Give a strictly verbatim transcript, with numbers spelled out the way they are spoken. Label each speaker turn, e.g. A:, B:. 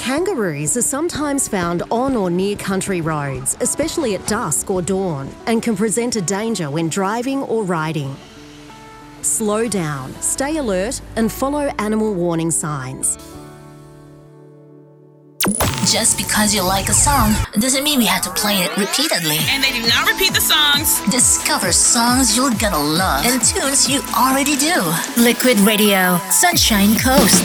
A: Kangaroos are sometimes found on or near country roads, especially at dusk or dawn, and can present a danger when driving or riding. Slow down, stay alert, and follow animal warning signs.
B: Just because you like a song doesn't mean we have to play it repeatedly.
C: And they do not repeat the songs.
B: Discover songs you're gonna love and tunes you already do. Liquid Radio, Sunshine Coast.